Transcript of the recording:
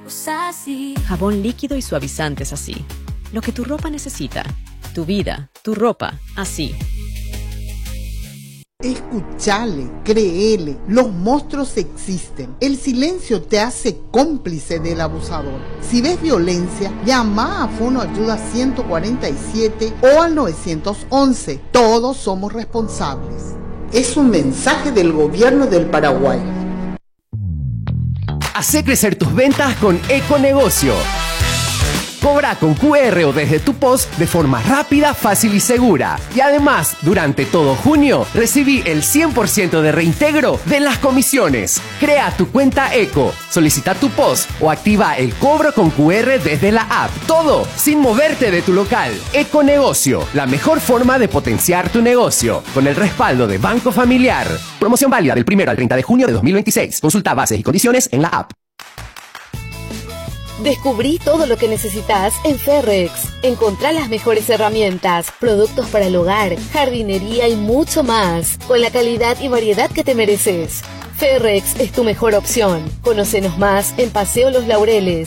Sassy. Jabón líquido y suavizantes así. Lo que tu ropa necesita. Tu vida, tu ropa, así. Escuchale, créele, los monstruos existen. El silencio te hace cómplice del abusador. Si ves violencia, llama a Fono Ayuda 147 o al 911. Todos somos responsables. Es un mensaje del gobierno del Paraguay. Hacé crecer tus ventas con Econegocio. Cobra con QR o desde tu POS de forma rápida, fácil y segura. Y además, durante todo junio, recibí el 100% de reintegro de las comisiones. Crea tu cuenta Eco, solicita tu POS o activa el cobro con QR desde la app. Todo sin moverte de tu local. Econegocio, la mejor forma de potenciar tu negocio. Con el respaldo de Banco Familiar. Promoción válida del 1 al 30 de junio de 2026. Consulta bases y condiciones en la app. Descubrí todo lo que necesitas en Ferrex. Encontrá las mejores herramientas, productos para el hogar, jardinería y mucho más, con la calidad y variedad que te mereces. Ferrex es tu mejor opción. Conócenos más en Paseo Los Laureles.